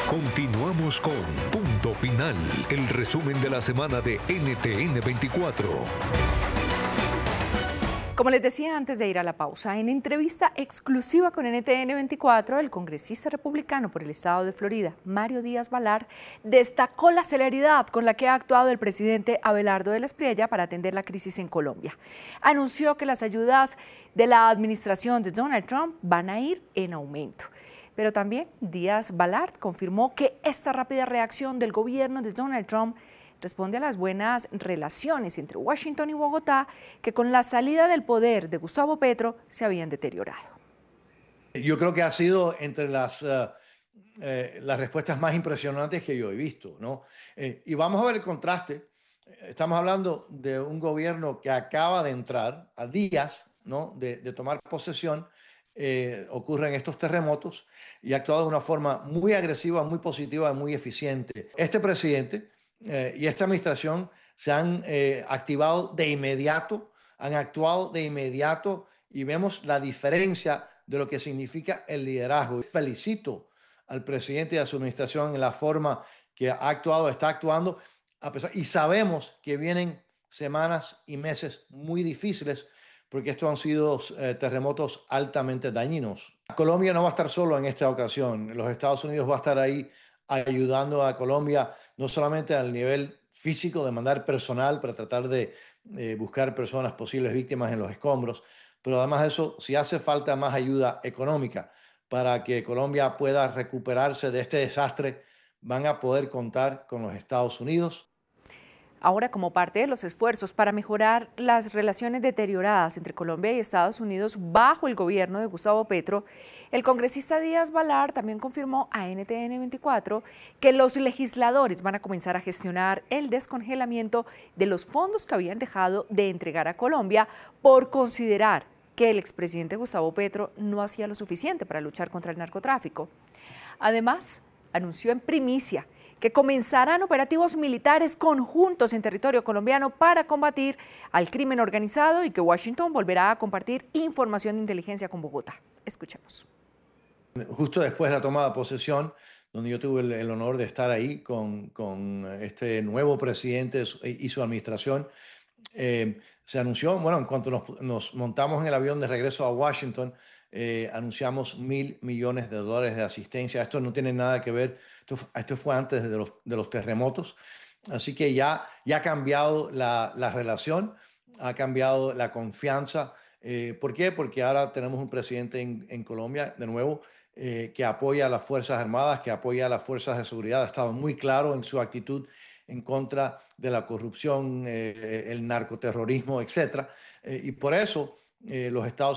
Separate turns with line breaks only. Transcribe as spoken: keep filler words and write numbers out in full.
Continuamos con Punto Final, el resumen de la semana de N T N veinticuatro.
Como les decía antes de ir a la pausa, en entrevista exclusiva con N T N veinticuatro, el congresista republicano por el estado de Florida, Mario Díaz-Balart, destacó la celeridad con la que ha actuado el presidente Abelardo de la Espriella para atender la crisis en Colombia. Anunció que las ayudas de la administración de Donald Trump van a ir en aumento. Pero también Díaz-Balart confirmó que esta rápida reacción del gobierno de Donald Trump responde a las buenas relaciones entre Washington y Bogotá, que con la salida del poder de Gustavo Petro se habían deteriorado.
Yo creo que ha sido entre las, uh, eh, las respuestas más impresionantes que yo he visto, ¿no? Eh, y vamos a ver el contraste. Estamos hablando de un gobierno que acaba de entrar a días, ¿no?, de, de tomar posesión. Eh, ocurren estos terremotos y ha actuado de una forma muy agresiva, muy positiva y muy eficiente. Este presidente Eh, y esta administración se han eh, activado de inmediato, han actuado de inmediato y vemos la diferencia de lo que significa el liderazgo. Felicito al presidente y a su administración en la forma que ha actuado, está actuando, a pesar, y sabemos que vienen semanas y meses muy difíciles porque estos han sido eh, terremotos altamente dañinos. Colombia no va a estar solo en esta ocasión. Los Estados Unidos va a estar ahí ayudando a Colombia, no solamente al nivel físico de mandar personal para tratar de eh, buscar personas posibles víctimas en los escombros, pero además de eso, si hace falta más ayuda económica para que Colombia pueda recuperarse de este desastre, van a poder contar con los Estados Unidos.
Ahora, como parte de los esfuerzos para mejorar las relaciones deterioradas entre Colombia y Estados Unidos bajo el gobierno de Gustavo Petro, el congresista Díaz-Balart también confirmó a N T N veinticuatro que los legisladores van a comenzar a gestionar el descongelamiento de los fondos que habían dejado de entregar a Colombia por considerar que el expresidente Gustavo Petro no hacía lo suficiente para luchar contra el narcotráfico. Además, anunció en primicia que comenzarán operativos militares conjuntos en territorio colombiano para combatir al crimen organizado y que Washington volverá a compartir información de inteligencia con Bogotá. Escuchemos.
Justo después de la toma de posesión, donde yo tuve el, el honor de estar ahí con, con este nuevo presidente y su administración, eh, se anunció, bueno, en cuanto nos, nos montamos en el avión de regreso a Washington, Eh, anunciamos mil millones de dólares de asistencia. Esto no tiene nada que ver, esto, esto fue antes de los, de los terremotos, así que ya, ya ha cambiado la, la relación, ha cambiado la confianza. Eh, ¿Por qué? Porque ahora tenemos un presidente en, en Colombia, de nuevo, eh, que apoya a las Fuerzas Armadas, que apoya a las Fuerzas de Seguridad. Ha estado muy claro en su actitud en contra de la corrupción, eh, el narcoterrorismo, etcétera. Eh, y por eso eh, los Estados